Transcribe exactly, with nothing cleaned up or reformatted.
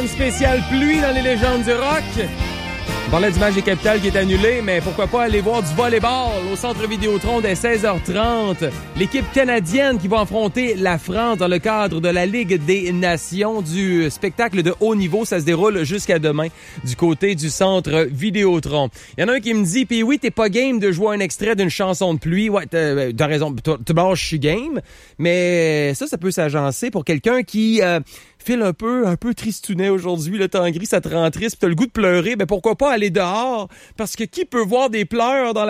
semaine spéciale pluie dans les légendes du rock. On parlait du match des Capitals qui est annulé, mais pourquoi pas aller voir du volleyball au Centre Vidéotron dès seize heures trente. L'équipe canadienne qui va affronter la France dans le cadre de la Ligue des Nations, du spectacle de haut niveau. Ça se déroule jusqu'à demain du côté du Centre Vidéotron. Il y en a un qui me dit, puis oui, t'es pas game de jouer un extrait d'une chanson de pluie. Ouais, t'as, t'as raison, d'abord je suis game, mais ça, ça peut s'agencer pour quelqu'un qui... Euh, file un peu, un peu tristounet aujourd'hui, le temps gris, ça te rend triste, pis t'as le goût de pleurer, ben pourquoi pas aller dehors? Parce que qui peut voir des pleurs dans la